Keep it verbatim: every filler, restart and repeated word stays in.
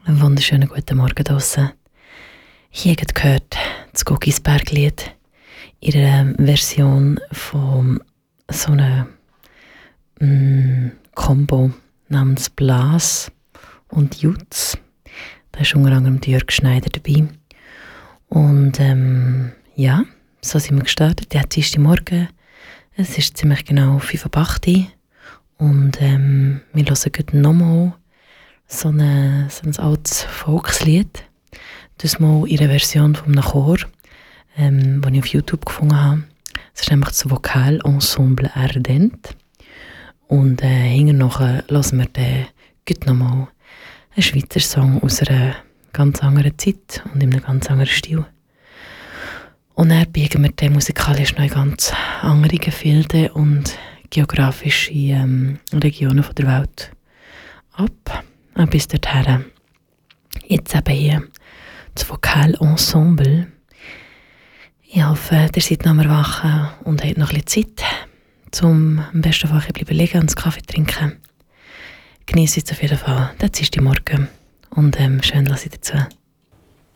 Einen wunderschönen guten Morgen draussen. Hier habt ihr gehört das Guggisberg-Lied in einer Version von so einer mm, Combo namens Blas und Jutz. Da ist unter anderem Jörg Schneider dabei. Und ähm, ja, so sind wir gestartet. Der Dienstag Morgen. Es ist ziemlich genau fünf Uhr acht und ähm, wir hören heute nochmal so, eine, so ein altes Volkslied. Das mal in einer Version von einem Chor, ähm, die ich auf YouTube gefunden habe. Es ist nämlich das Vokalensemble Ardent. Und äh, hinterher nachher hören wir dann heute nochmal einen Schweizer Song aus einer ganz anderen Zeit und in einem ganz anderen Stil. Und dann biegen wir dann musikalisch noch in ganz andere Gefilde und geografische ähm, Regionen von der Welt ab. Und bis dorthin. Jetzt eben hier das Vokalensemble. Ich hoffe, ihr seid noch am Erwachen und habt noch ein bisschen Zeit, um am besten Fall ein bisschen liegen und einen Kaffee trinken. Genießt jetzt auf jeden Fall den Dienstag Morgen und ähm, schön, dass ihr dazu.